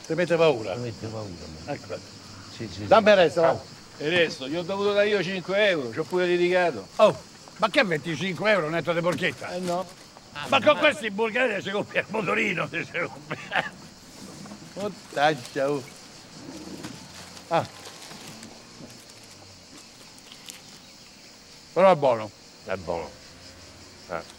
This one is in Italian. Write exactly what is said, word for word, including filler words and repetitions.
Ti mette paura? Mi mette paura. Ecco. Sì, sì, Dammi resto, va. E adesso, gli ho dovuto dare io cinque euro, ci ho pure litigato. Oh, ma che venticinque euro netto di porchetta? Eh no. Ma con questi in Bulgaria si compra il motorino, si compra. Mottaggia, oh. Ah. Però è buono. È buono. Eh.